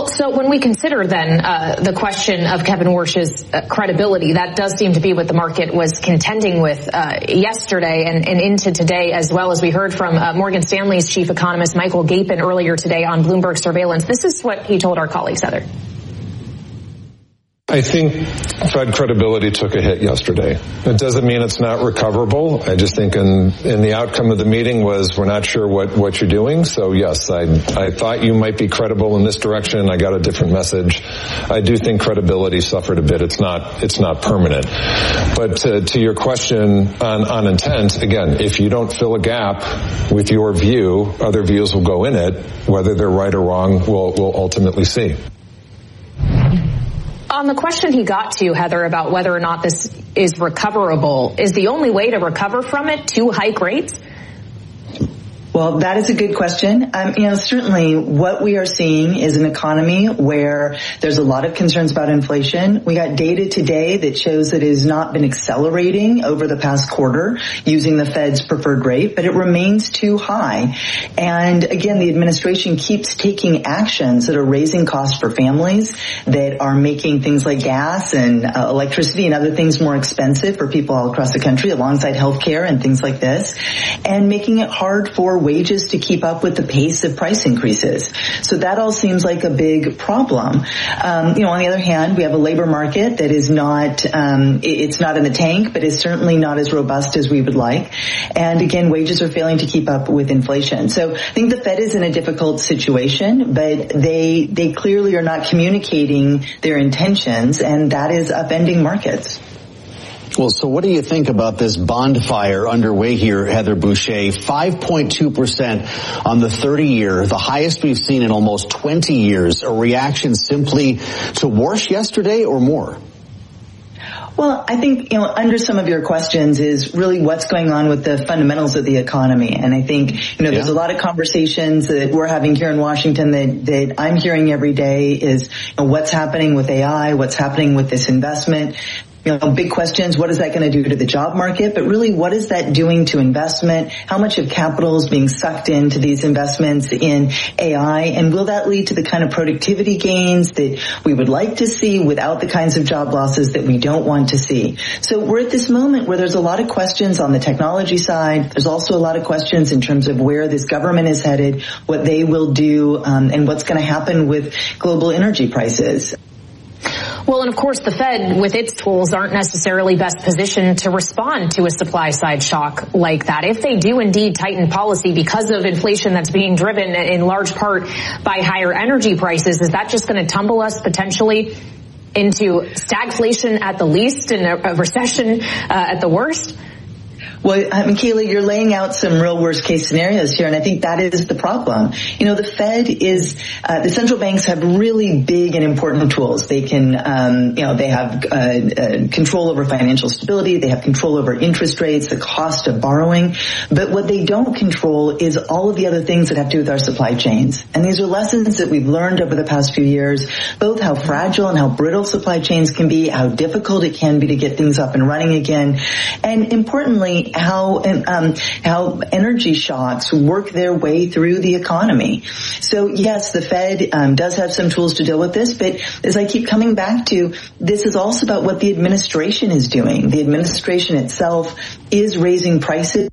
Well, so when we consider then the question of Kevin Warsh's credibility, that does seem to be what the market was contending with yesterday and into today, as well as we heard from Morgan Stanley's chief economist Michael Gapin earlier today on Bloomberg Surveillance. This is what he told our colleagues, Heather. I think Fed credibility took a hit yesterday. It doesn't mean it's not recoverable. I just think in the outcome of the meeting was we're not sure what you're doing. So yes, I thought you might be credible in this direction. I got a different message. I do think credibility suffered a bit. It's not permanent. But to your question on intent, again, if you don't fill a gap with your view, other views will go in it. Whether they're right or wrong, we'll ultimately see. On the question he got to, Heather, about whether or not this is recoverable, is the only way to recover from it to hike rates? Well, that is a good question. Certainly what we are seeing is an economy where there's a lot of concerns about inflation. We got data today that shows that it has not been accelerating over the past quarter using the Fed's preferred rate, but it remains too high. And again, the administration keeps taking actions that are raising costs for families, that are making things like gas and electricity and other things more expensive for people all across the country, alongside healthcare and things like this, and making it hard for wages to keep up with the pace of price increases. So that all seems like a big problem. On the other hand, we have a labor market that is not, it's not in the tank, but is certainly not as robust as we would like. And again, wages are failing to keep up with inflation. So I think the Fed is in a difficult situation, but they clearly are not communicating their intentions, and that is upending markets. Well, so what do you think about this bond fire underway here, Heather Boushey? 5.2% on the 30-year, the highest we've seen in almost 20 years. A reaction simply to Warsh yesterday or more? Well, I think, under some of your questions is really what's going on with the fundamentals of the economy. And I think, there's a lot of conversations that we're having here in Washington that I'm hearing every day is what's happening with AI, what's happening with this investment. Big questions, what is that going to do to the job market? But really, what is that doing to investment? How much of capital is being sucked into these investments in AI? And will that lead to the kind of productivity gains that we would like to see without the kinds of job losses that we don't want to see? So we're at this moment where there's a lot of questions on the technology side. There's also a lot of questions in terms of where this government is headed, what they will do, and what's going to happen with global energy prices. Well, and of course, the Fed, with its tools, aren't necessarily best positioned to respond to a supply-side shock like that. If they do indeed tighten policy because of inflation that's being driven in large part by higher energy prices, is that just going to tumble us potentially into stagflation at the least and a recession at the worst? Well, Kayleigh, you're laying out some real worst case scenarios here, and I think that is the problem. The Fed is, the central banks have really big and important tools. They can, they have control over financial stability. They have control over interest rates, the cost of borrowing. But what they don't control is all of the other things that have to do with our supply chains. And these are lessons that we've learned over the past few years, both how fragile and how brittle supply chains can be, how difficult it can be to get things up and running again, and importantly, how energy shocks work their way through the economy. So yes, the Fed does have some tools to deal with this, but as I keep coming back to, this is also about what the administration is doing. The administration itself is raising prices.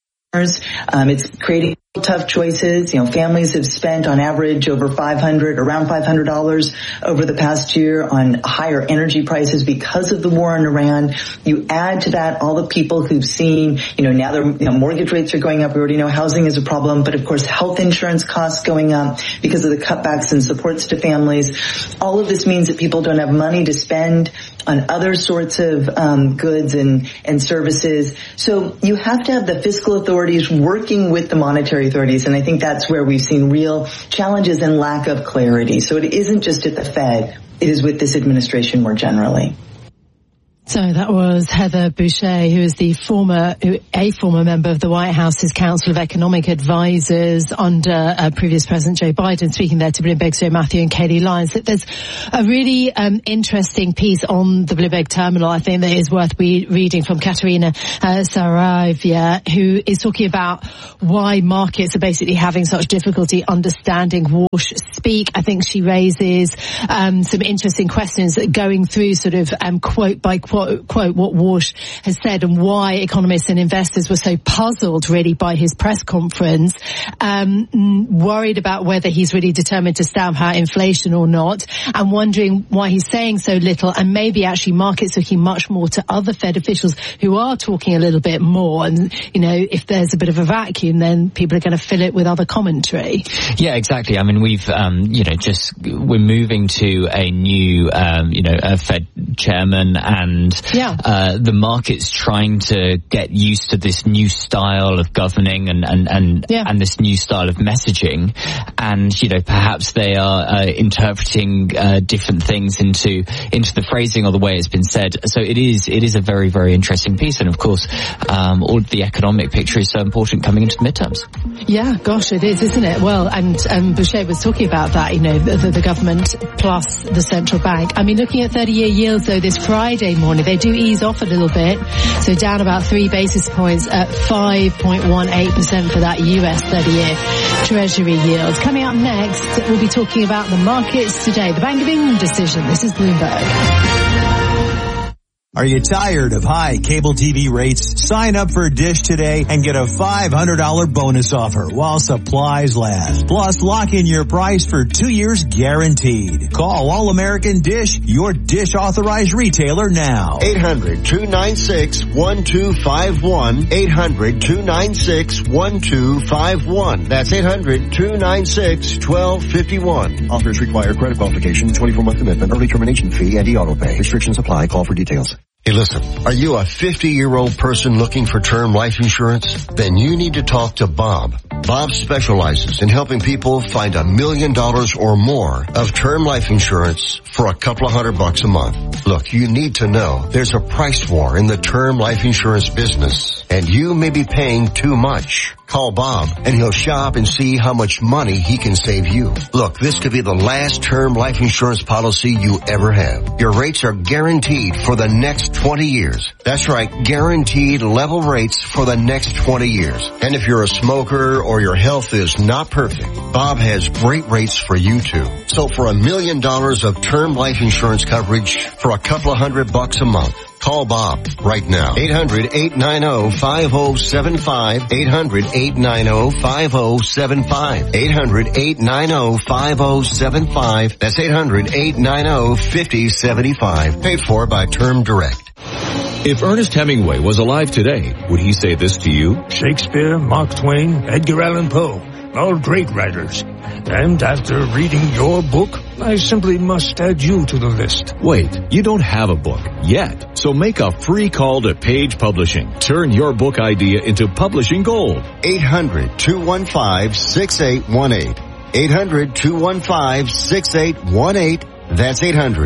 It's creating tough choices. Families have spent on average around $500 over the past year on higher energy prices because of the war in Iran. You add to that all the people who've seen, now their mortgage rates are going up. We already know housing is a problem, but of course health insurance costs going up because of the cutbacks and supports to families. All of this means that people don't have money to spend on other sorts of goods and services. So you have to have the fiscal authorities working with the monetary authorities, and I think that's where we've seen real challenges and lack of clarity. So it isn't just at the Fed, it is with this administration more generally. So that was Heather Boushey, who is a former member of the White House's Council of Economic Advisors under previous President Joe Biden, speaking there to Bloomberg's Joe Matthew and Katie Lyons. There's a really interesting piece on the Bloomberg terminal, I think, that is worth reading from Katerina Saravia, who is talking about why markets are basically having such difficulty understanding Walsh speak. I think she raises some interesting questions going through sort of quote by quote what Walsh has said and why economists and investors were so puzzled really by his press conference, worried about whether he's really determined to stamp out inflation or not, and wondering why he's saying so little, and maybe actually markets looking much more to other Fed officials who are talking a little bit more. And, you know, if there's a bit of a vacuum, then people are going to fill it with other commentary. Yeah, exactly. I mean, we're moving to a new, a Fed chairman, and the market's trying to get used to this new style of governing and this new style of messaging. And, perhaps they are interpreting different things into the phrasing or the way it's been said. So it is a very, very interesting piece. And of course, all of the economic picture is so important coming into the midterms. Yeah, gosh, it is, isn't it? Well, and Boucher was talking about that, the government plus the central bank. I mean, looking at 30-year yields, though, this Friday morning, they do ease off a little bit. So down about 3 basis points at 5.18% for that US 30-year Treasury yield. Coming up next, we'll be talking about the markets today. The Bank of England decision. This is Bloomberg. Are you tired of high cable TV rates? Sign up for Dish today and get a $500 bonus offer while supplies last. Plus, lock in your price for 2 years guaranteed. Call All American Dish, your Dish authorized retailer now. 800-296-1251. 800-296-1251. That's 800-296-1251. Offers require credit qualification, 24-month commitment, early termination fee, and auto pay. Restrictions apply. Call for details. Hey, listen, are you a 50-year-old person looking for term life insurance? Then you need to talk to Bob. Bob specializes in helping people find $1 million or more of term life insurance for a couple of $100 a month. Look, you need to know there's a price war in the term life insurance business, and you may be paying too much. Call Bob, and he'll shop and see how much money he can save you. Look, this could be the last term life insurance policy you ever have. Your rates are guaranteed for the next 20 years. That's right, guaranteed level rates for the next 20 years. And if you're a smoker or your health is not perfect, Bob has great rates for you too. So for $1 million of term life insurance coverage for a couple of $100 a month, call Bob right now. 800-890-5075. 800-890-5075. 800-890-5075. That's 800-890-5075. Paid for by Term Direct. If Ernest Hemingway was alive today, would he say this to you? Shakespeare, Mark Twain, Edgar Allan Poe, all great writers. And after reading your book, I simply must add you to the list. Wait, you don't have a book yet. So make a free call to Page Publishing. Turn your book idea into publishing gold. 800-215-6818. 800-215-6818. That's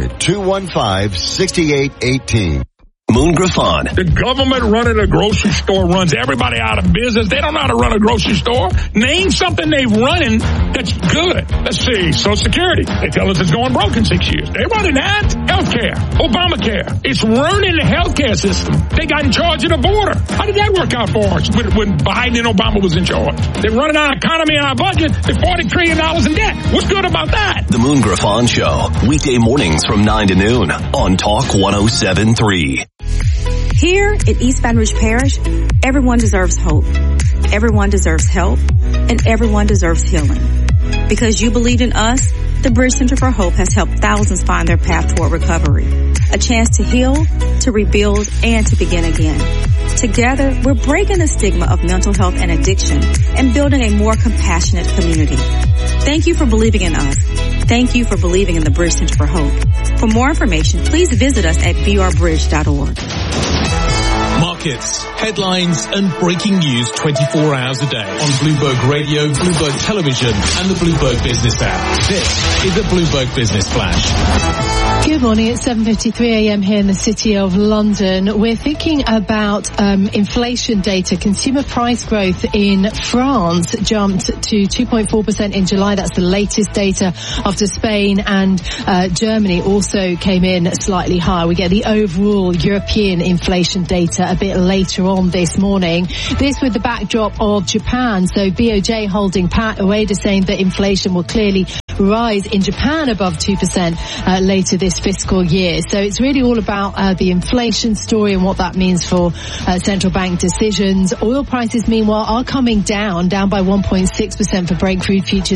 800-215-6818. Moon Griffon. The government running a grocery store runs everybody out of business. They don't know how to run a grocery store. Name something they've running that's good. Let's see. Social Security. They tell us it's going broke in 6 years. They're running that. Healthcare. Obamacare. It's ruining the healthcare system. They got in charge of the border. How did that work out for us when Biden and Obama was in charge? They're running our economy and our budget. They're $40 trillion in debt. What's good about that? The Moon Griffon Show. Weekday mornings from 9 to noon on Talk 107.3. Here in East Baton Rouge Parish, everyone deserves hope, everyone deserves help, and everyone deserves healing. Because you believed in us, the Bridge Center for Hope has helped thousands find their path toward recovery. A chance to heal, to rebuild, and to begin again. Together, we're breaking the stigma of mental health and addiction and building a more compassionate community. Thank you for believing in us. Thank you for believing in the Bridge Center for Hope. For more information, please visit us at brbridge.org. Mark markets, headlines and breaking news 24 hours a day on Bloomberg Radio, Bloomberg Television and the Bloomberg Business app. This is the Bloomberg Business Flash. Good morning. It's 7:53 a.m. here in the City of London. We're thinking about inflation data. Consumer price growth in France jumped to 2.4% in July. That's the latest data after Spain and Germany also came in slightly higher. We get the overall European inflation data a bit later on this morning. This with the backdrop of Japan. So BOJ holding pat, Ueda saying that inflation will clearly rise in Japan above 2% later this fiscal year. So it's really all about the inflation story and what that means for central bank decisions. Oil prices, meanwhile, are coming down by 1.6% for Brent crude futures,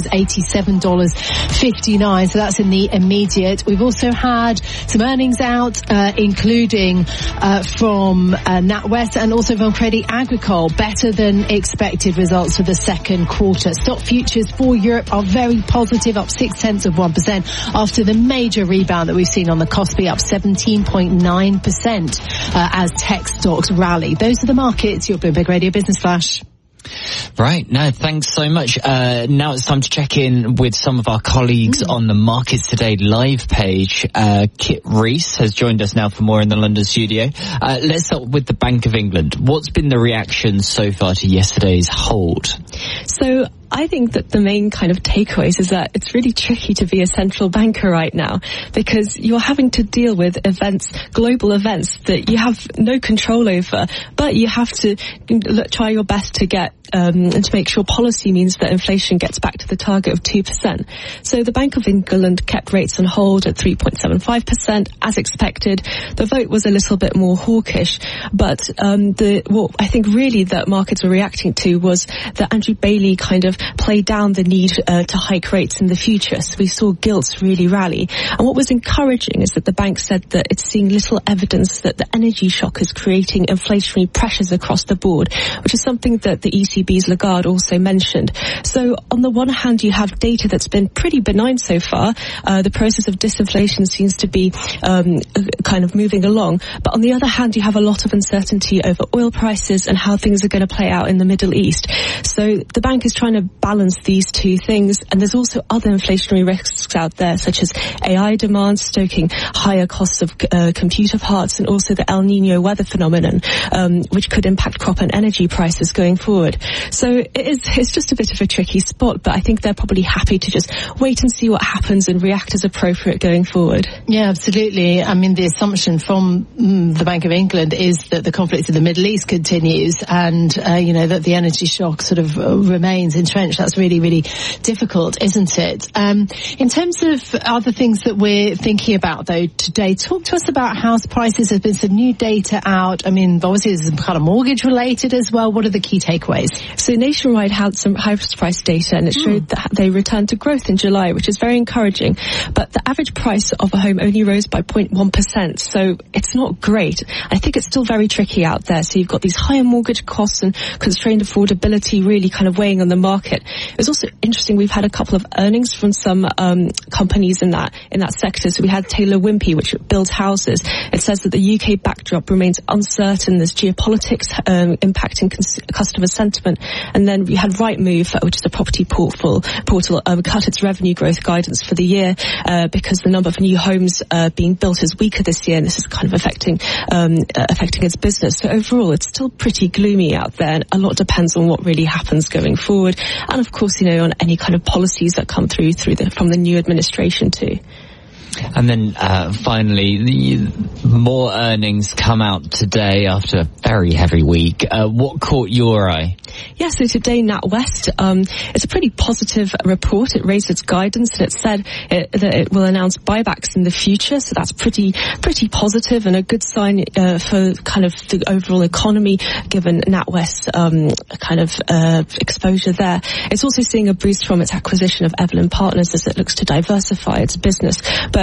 $87.59. So that's in the immediate. We've also had some earnings out, including from NatWest and also from Crédit Agricole. Better than expected results for the second quarter. Stock futures for Europe are very positive, up 0.6% after the major rebound that we've seen on the Kospi, up 17.9% as tech stocks rally. Those are the markets. Your Bloomberg Radio Business Flash. Right. No, thanks so much. Now it's time to check in with some of our colleagues on the Markets Today live page. Kit Rees has joined us now for more in the London studio. Let's start with the Bank of England. What's been the reaction so far to yesterday's hold? So I think that the main kind of takeaways is that it's really tricky to be a central banker right now because you're having to deal with events, global events that you have no control over, but you have to try your best to get and to make sure policy means that inflation gets back to the target of 2%. So the Bank of England kept rates on hold at 3.75% as expected. The vote was a little bit more hawkish, but what I think really that markets were reacting to was that Andrew Bailey kind of played down the need to hike rates in the future. So we saw gilts really rally. And what was encouraging is that the bank said that it's seeing little evidence that the energy shock is creating inflationary pressures across the board, which is something that the ECB's Lagarde also mentioned. So on the one hand, you have data that's been pretty benign so far. The process of disinflation seems to be kind of moving along. But on the other hand, you have a lot of uncertainty over oil prices and how things are going to play out in the Middle East. So the bank is trying to balance these two things. And there's also other inflationary risks out there, such as AI demand, stoking higher costs of computer parts, and also the El Nino weather phenomenon, which could impact crop and energy prices going forward. So it's just a bit of a tricky spot, but I think they're probably happy to just wait and see what happens and react as appropriate going forward. Yeah, absolutely. I mean, the assumption from the Bank of England is that the conflict in the Middle East continues and, that the energy shock sort of remains entrenched. That's really, really difficult, isn't it? In terms of other things that we're thinking about, though, today, talk to us about house prices. There's been some new data out. I mean, obviously, there's some kind of mortgage related as well. What are the key takeaways? So Nationwide had some house price data, and it showed that they returned to growth in July, which is very encouraging. But the average price of a home only rose by 0.1%, so it's not great. I think it's still very tricky out there. So you've got these higher mortgage costs and constrained affordability really kind of weighing on the market. It was also interesting. We've had a couple of earnings from some companies in that sector. So we had Taylor Wimpey, which builds houses. It says that the UK backdrop remains uncertain. There's geopolitics impacting customer sentiment. And then we had Rightmove, which is a property portal, cut its revenue growth guidance for the year because the number of new homes being built is weaker this year, and this is kind of affecting its business. So overall, it's still pretty gloomy out there, and a lot depends on what really happens going forward, and of course, on any kind of policies that come through from the new administration too. And then finally, the more earnings come out today after a very heavy week. What caught your eye? Yeah, so today NatWest, it's a pretty positive report. It raised its guidance and it said that it will announce buybacks in the future. So that's pretty positive and a good sign for kind of the overall economy, given NatWest's kind of exposure there. It's also seeing a boost from its acquisition of Evelyn Partners as it looks to diversify its business. But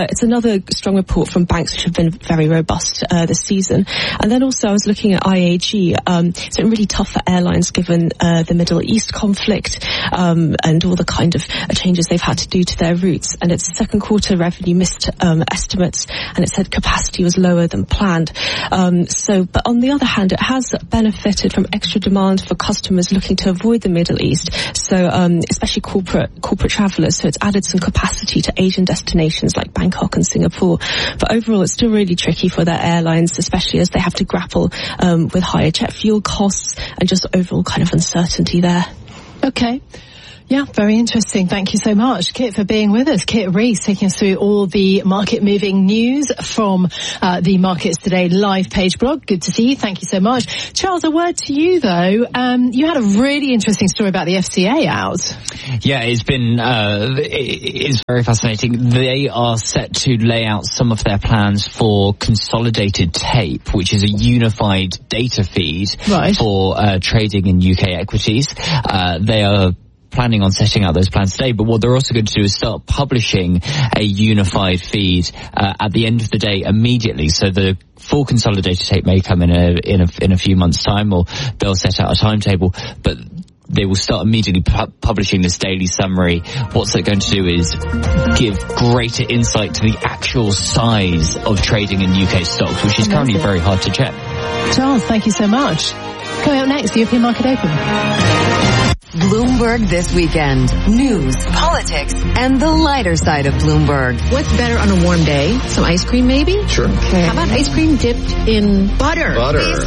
it's another strong report from banks which have been very robust this season. And then also I was looking at IAG. It's been really tough for airlines given the Middle East conflict and all the kind of changes they've had to do to their routes. And its second quarter revenue missed estimates, and it said capacity was lower than planned. But on the other hand, it has benefited from extra demand for customers looking to avoid the Middle East. So especially corporate travellers. So it's added some capacity to Asian destinations like Bangkok and Singapore. But overall, it's still really tricky for their airlines, especially as they have to grapple with higher jet fuel costs and just overall kind of uncertainty there. Okay. Yeah, very interesting. Thank you so much, Kit, for being with us. Kit Rees taking us through all the market-moving news from the Markets Today live page blog. Good to see you. Thank you so much. Charles, a word to you, though. You had a really interesting story about the FCA out. Yeah, it's very fascinating. They are set to lay out some of their plans for consolidated tape, which is a unified data feed for trading in UK equities. They are planning on setting out those plans today, but what they're also going to do is start publishing a unified feed at the end of the day immediately. So the full consolidated tape may come in a few months' time, or they'll set out a timetable, but they will start immediately publishing this daily summary. What they're going to do is give greater insight to the actual size of trading in UK stocks, which is currently very hard to check. Charles, thank you so much. Coming up next, the European Market Open. Bloomberg This Weekend. News, politics, and the lighter side of Bloomberg. What's better on a warm day? Some ice cream, maybe? Sure. Okay. How about ice cream dipped in butter? Butter. For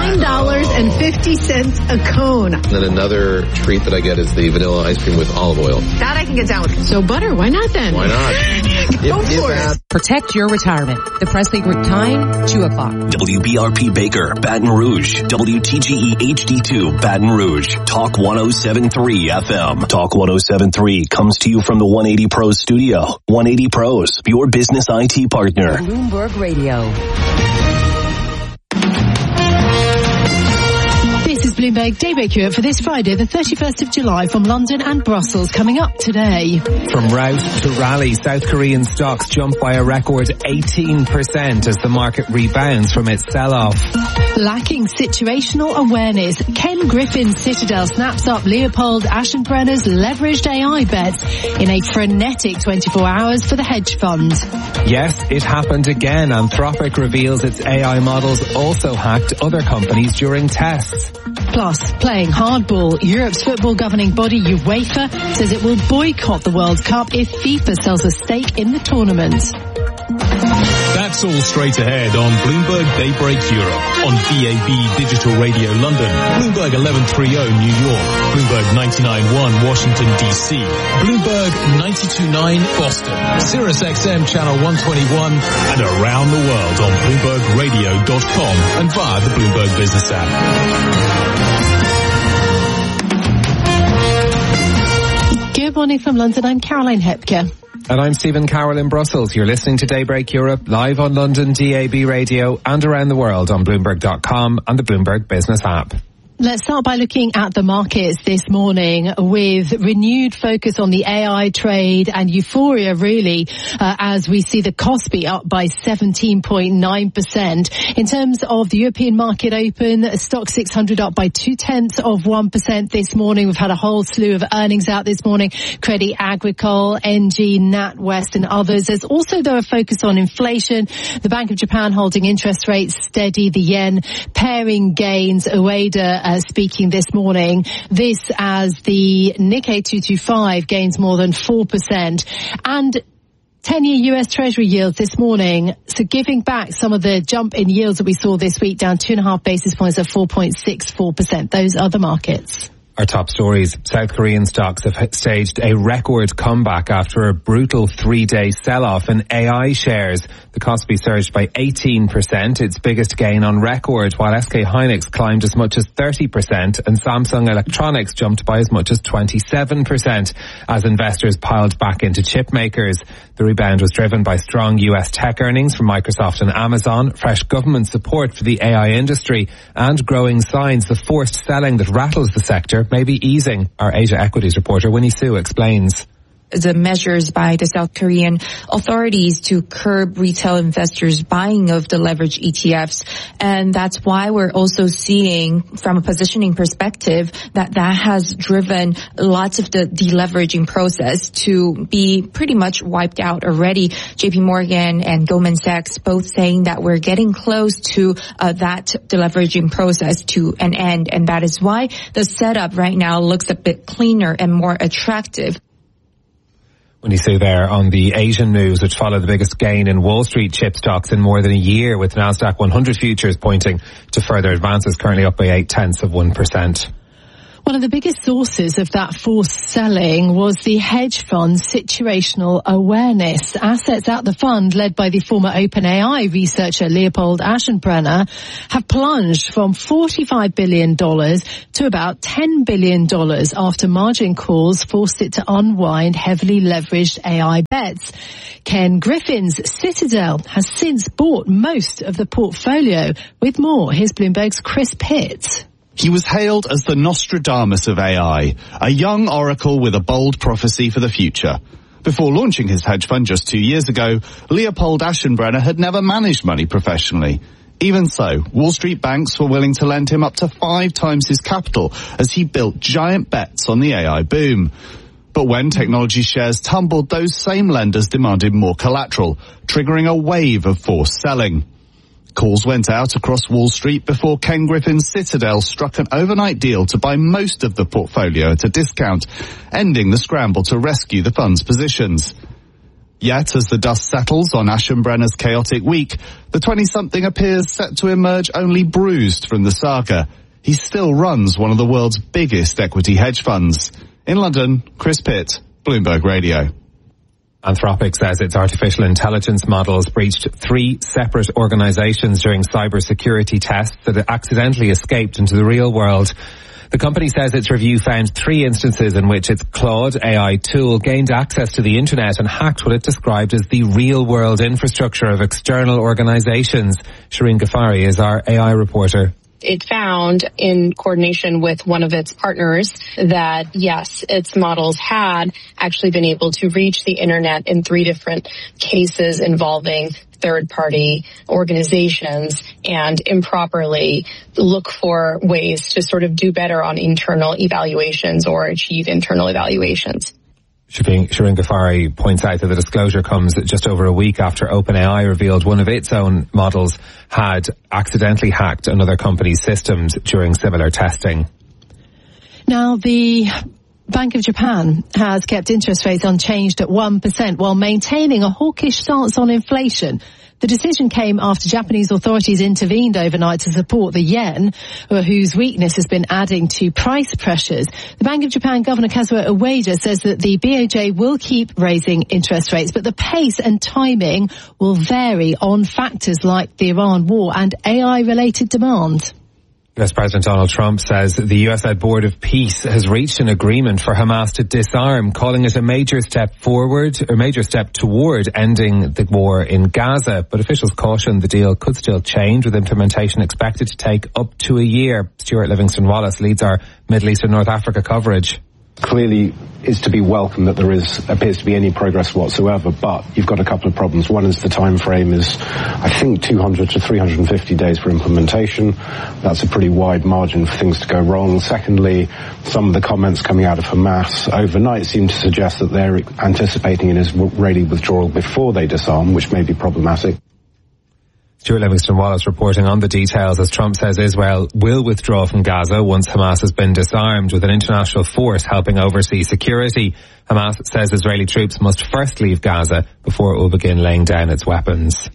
$9.50 a cone. And then another treat that I get is the vanilla ice cream with olive oil. That I can get down with. So butter, why not then? Why not? Go for it. Protect your retirement. The Presley Group time, 2 o'clock. WBRP Baker, Baton Rouge. WTGE HD2, Baton Rouge. Talk 107.3 FM. Talk 107.3 comes to you from the 180 Pros studio. 180 Pros, your business IT partner. Bloomberg Radio. This is Bloomberg Daybreak Europe for this Friday, the 31st of July, from London and Brussels. Coming up today. From rout to rally, South Korean stocks jump by a record 18% as the market rebounds from its sell-off. Lacking situational awareness, Ken Griffin's Citadel snaps up Leopold Aschenbrenner's leveraged AI bets in a frenetic 24 hours for the hedge fund. Yes, it happened again. Anthropic reveals its AI models also hacked other companies during tests. Plus, playing hardball, Europe's football governing body UEFA says it will boycott the World Cup if FIFA sells a stake in the tournament. That's all straight ahead on Bloomberg Daybreak Europe, on DAB Digital Radio London, Bloomberg 1130 New York, Bloomberg 99.1 Washington DC, Bloomberg 92.9 Boston, Sirius XM Channel 121, and around the world on BloombergRadio.com and via the Bloomberg Business app. Good morning from London. I'm Caroline Hepker. And I'm Stephen Carroll in Brussels. You're listening to Daybreak Europe live on London DAB Radio and around the world on Bloomberg.com and the Bloomberg Business app. Let's start by looking at the markets this morning with renewed focus on the AI trade and euphoria, really, as we see the Kospi up by 17.9%. In terms of the European market open, Stock 600 up by 0.2% this morning. We've had a whole slew of earnings out this morning. Crédit Agricole, NG, NatWest and others. There's also, though, a focus on inflation. The Bank of Japan holding interest rates steady, the yen paring gains. Ueda speaking this morning. This as the Nikkei 225 gains more than 4%. And 10-year US Treasury yields this morning, so giving back some of the jump in yields that we saw this week, down 2.5 basis points at 4.64%. Those are the markets. Our top stories. South Korean stocks have staged a record comeback after a brutal 3-day sell-off in AI shares. The Kospi surged by 18%, its biggest gain on record, while SK Hynix climbed as much as 30% and Samsung Electronics jumped by as much as 27% as investors piled back into chip makers. The rebound was driven by strong US tech earnings from Microsoft and Amazon, fresh government support for the AI industry, and growing signs the forced selling that rattles the sector may be easing. Our Asia equities reporter Winnie Su explains. the measures by the South Korean authorities to curb retail investors' buying of the leverage ETFs. And that's why we're also seeing, from a positioning perspective, that has driven lots of the deleveraging process to be pretty much wiped out already. JP Morgan and Goldman Sachs both saying that we're getting close to that deleveraging process to an end. And that is why the setup right now looks a bit cleaner and more attractive. When you see there on the Asian moves, which follow the biggest gain in Wall Street chip stocks in more than a year, with Nasdaq 100 futures pointing to further advances, currently up by 0.8%. One of the biggest sources of that forced selling was the hedge fund Situational Awareness. Assets at the fund, led by the former OpenAI researcher Leopold Aschenbrenner, have plunged from $45 billion to about $10 billion after margin calls forced it to unwind heavily leveraged AI bets. Ken Griffin's Citadel has since bought most of the portfolio. With more, here's Bloomberg's Chris Pitt. He was hailed as the Nostradamus of AI, a young oracle with a bold prophecy for the future. Before launching his hedge fund just 2 years ago, Leopold Aschenbrenner had never managed money professionally. Even so, Wall Street banks were willing to lend him up to 5 times his capital as he built giant bets on the AI boom. But when technology shares tumbled, those same lenders demanded more collateral, triggering a wave of forced selling. Calls went out across Wall Street before Ken Griffin's Citadel struck an overnight deal to buy most of the portfolio at a discount, ending the scramble to rescue the fund's positions. Yet, as the dust settles on Aschenbrenner's chaotic week, the 20-something appears set to emerge only bruised from the saga. He still runs one of the world's biggest equity hedge funds. In London, Chris Pitt, Bloomberg Radio. Anthropic says its artificial intelligence models breached 3 separate organizations during cybersecurity tests that accidentally escaped into the real world. The company says its review found 3 instances in which its Claude AI tool gained access to the internet and hacked what it described as the real-world infrastructure of external organizations. Shireen Ghaffari is our AI reporter. It found, in coordination with one of its partners, that yes, its models had actually been able to reach the internet in 3 different cases involving third-party organizations and improperly look for ways to sort of do better on internal evaluations or achieve internal evaluations. Shireen Ghaffari points out that the disclosure comes just over a week after OpenAI revealed one of its own models had accidentally hacked another company's systems during similar testing. Now, the Bank of Japan has kept interest rates unchanged at 1% while maintaining a hawkish stance on inflation. The decision came after Japanese authorities intervened overnight to support the yen, whose weakness has been adding to price pressures. The Bank of Japan Governor Kazuo Ueda says that the BOJ will keep raising interest rates, but the pace and timing will vary on factors like the Iran war and AI-related demand. US President Donald Trump says the US-led Board of Peace has reached an agreement for Hamas to disarm, calling it a major step toward ending the war in Gaza. But officials caution the deal could still change, with implementation expected to take up to a year. Stuart Livingston-Wallace leads our Middle East and North Africa coverage. Clearly is to be welcome that there appears to be any progress whatsoever, but you've got a couple of problems. One is the time frame is, I think, 200 to 350 days for implementation. That's a pretty wide margin for things to go wrong. Secondly, some of the comments coming out of Hamas overnight seem to suggest that they're anticipating an Israeli withdrawal before they disarm, which may be problematic. Stuart Livingston-Wallace reporting on the details as Trump says Israel will withdraw from Gaza once Hamas has been disarmed, with an international force helping oversee security. Hamas says Israeli troops must first leave Gaza before it will begin laying down its weapons.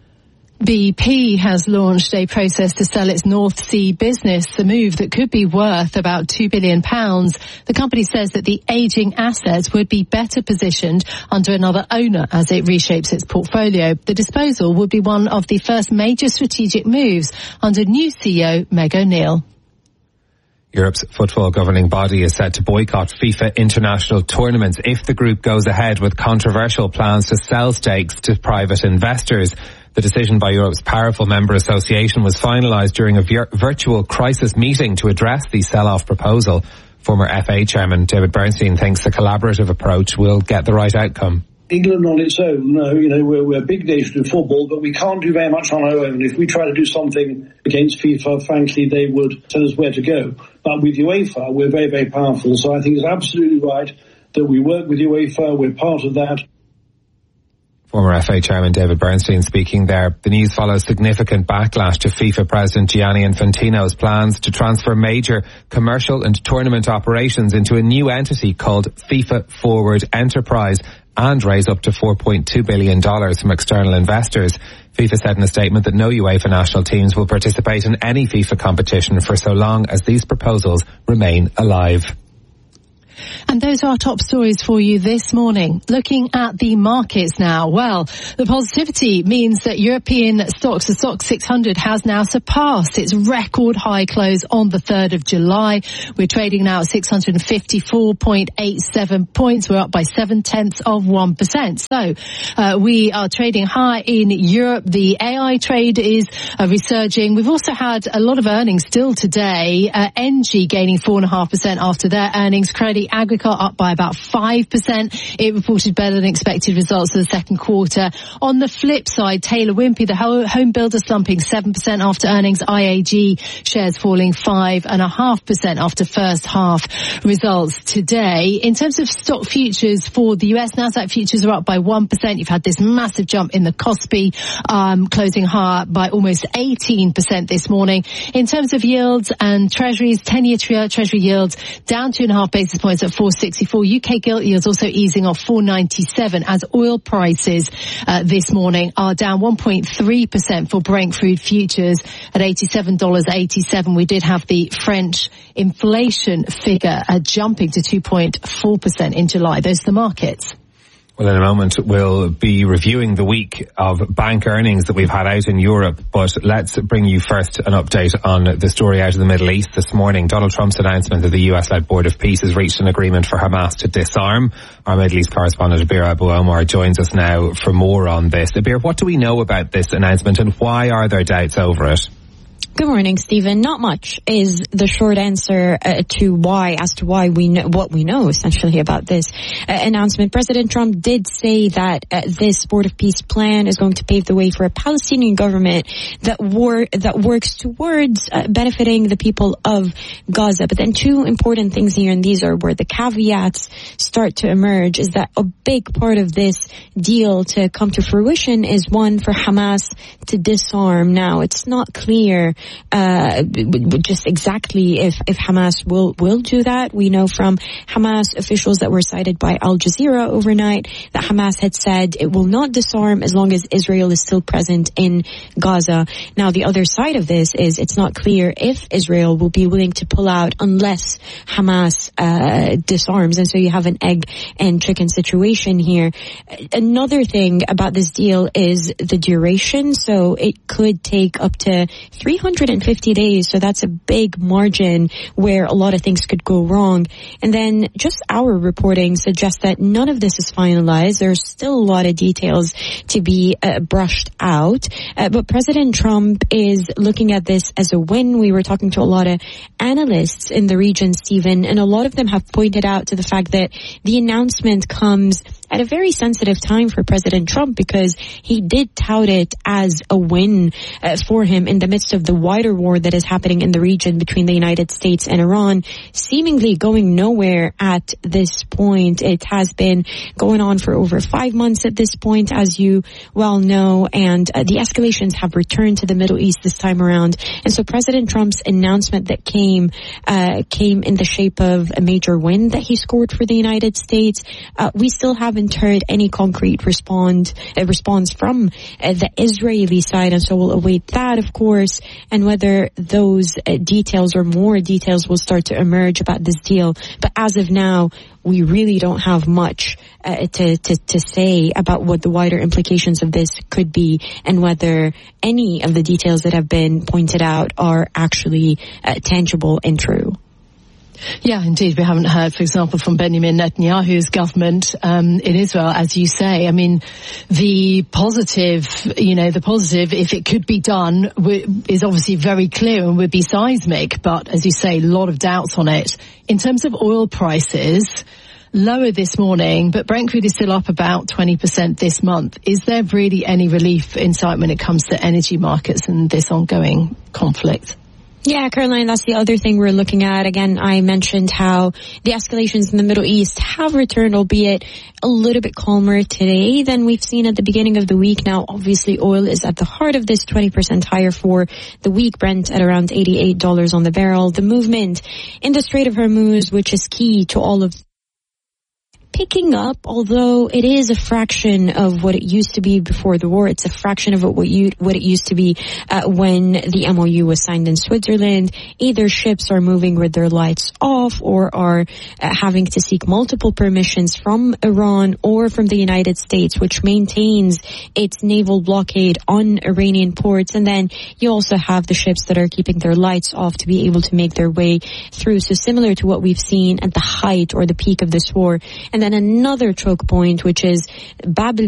BP has launched a process to sell its North Sea business, a move that could be worth about £2 billion. The company says that the ageing assets would be better positioned under another owner as it reshapes its portfolio. The disposal would be one of the first major strategic moves under new CEO Meg O'Neill. Europe's football governing body is set to boycott FIFA international tournaments if the group goes ahead with controversial plans to sell stakes to private investors. The decision by Europe's powerful member association was finalised during a virtual crisis meeting to address the sell-off proposal. Former FA chairman David Bernstein thinks the collaborative approach will get the right outcome. England on its own, we're a big nation in football, but we can't do very much on our own. If we try to do something against FIFA, frankly, they would tell us where to go. But with UEFA, we're very, very powerful. So I think it's absolutely right that we work with UEFA. We're part of that. Former FA chairman David Bernstein speaking there. The news follows significant backlash to FIFA President Gianni Infantino's plans to transfer major commercial and tournament operations into a new entity called FIFA Forward Enterprise and raise up to $4.2 billion from external investors. FIFA said in a statement that no UEFA national teams will participate in any FIFA competition for so long as these proposals remain alive. And those are our top stories for you this morning. Looking at the markets now. Well, the positivity means that European stocks, the STOXX 600, has now surpassed its record high close on the 3rd of July. We're trading now at 654.87 points. We're up by 0.7%. So we are trading high in Europe. The AI trade is resurging. We've also had a lot of earnings still today. Engie gaining 4.5% after their earnings. Crédit Agricole up by about 5%. It reported better than expected results for the second quarter. On the flip side, Taylor Wimpey, the home builder, slumping 7% after earnings. IAG shares falling 5.5% after first half results today. In terms of stock futures for the US, Nasdaq futures are up by 1%. You've had this massive jump in the Kospi, closing higher by almost 18% this morning. In terms of yields and treasuries, 10-year treasury yields down 2.5 basis points at 464. UK gilt yields also easing off 497 as oil prices this morning are down 1.3% for Brent crude futures at $87.87. We did have the French inflation figure jumping to 2.4% in July. Those are the markets. Well, in a moment, we'll be reviewing the week of bank earnings that we've had out in Europe. But let's bring you first an update on the story out of the Middle East this morning. Donald Trump's announcement that the US-led Board of Peace has reached an agreement for Hamas to disarm. Our Middle East correspondent, Abir Abu Omar, joins us now for more on this. Abir, what do we know about this announcement and why are there doubts over it? Good morning, Stephen. Not much is the short answer to why we know what we know essentially about this announcement. President Trump did say that this Board of Peace plan is going to pave the way for a Palestinian government that works towards benefiting the people of Gaza. But then two important things here, and these are where the caveats start to emerge, is that a big part of this deal to come to fruition is one for Hamas to disarm. Now, it's not clear just exactly if Hamas will do that. We know from Hamas officials that were cited by Al Jazeera overnight that Hamas had said it will not disarm as long as Israel is still present in Gaza. Now, the other side of this is it's not clear if Israel will be willing to pull out unless Hamas disarms. And so you have an egg and chicken situation here. Another thing about this deal is the duration. So it could take up to 350 days. So that's a big margin where a lot of things could go wrong. And then just our reporting suggests that none of this is finalized. There's still a lot of details to be brushed out. But President Trump is looking at this as a win. We were talking to a lot of analysts in the region, Stephen, and a lot of them have pointed out to the fact that the announcement comes at a very sensitive time for President Trump because he did tout it as a win for him in the midst of the wider war that is happening in the region between the United States and Iran, seemingly going nowhere at this point. It has been going on for over 5 months at this point, as you well know, and the escalations have returned to the Middle East this time around. And so President Trump's announcement that came in the shape of a major win that he scored for the United States. We still haven't heard any concrete response from the Israeli side, and so we'll await that, of course, and whether those details or more details will start to emerge about this deal. But as of now, we really don't have much to say about what the wider implications of this could be and whether any of the details that have been pointed out are actually tangible and true. Yeah, indeed. We haven't heard, for example, from Benjamin Netanyahu's government in Israel, as you say. I mean, the positive, if it could be done, is obviously very clear and would be seismic. But as you say, a lot of doubts on it. In terms of oil prices, lower this morning, but Brent crude is still up about 20% this month. Is there really any relief in sight when it comes to energy markets and this ongoing conflict? Yeah, Caroline, that's the other thing we're looking at. Again, I mentioned how the escalations in the Middle East have returned, albeit a little bit calmer today than we've seen at the beginning of the week. Now, obviously, oil is at the heart of this, 20% higher for the week, Brent at around $88 on the barrel. The movement in the Strait of Hormuz, which is key to all of picking up, although it is a fraction of what it used to be before the war. It's a fraction of what it used to be when the MOU was signed in Switzerland. Either ships are moving with their lights off or are having to seek multiple permissions from Iran or from the United States, which maintains its naval blockade on Iranian ports. And then you also have the ships that are keeping their lights off to be able to make their way through. So similar to what we've seen at the height or the peak of this war. And then another choke point, which is Bab